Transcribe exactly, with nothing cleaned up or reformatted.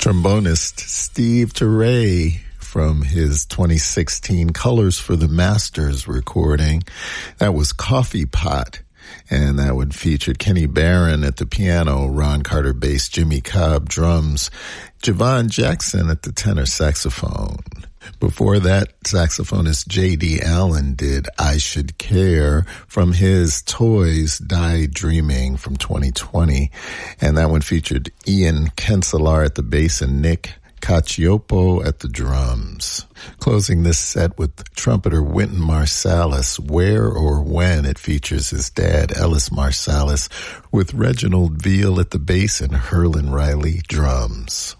trombonist Steve Turre from his twenty sixteen Colors for the Masters recording. That was Coffee Pot, and that one featured Kenny Barron at the piano, Ron Carter bass, Jimmy Cobb drums, Javon Jackson at the tenor saxophone. Before that, saxophonist J D. Allen did I Should Care from his Toys Die Dreaming from twenty twenty. And that one featured Ian Kenselar at the bass and Nick Cacioppo at the drums. Closing this set with trumpeter Wynton Marsalis, Where or When. It features his dad, Ellis Marsalis, with Reginald Veal at the bass and Herlin Riley drums.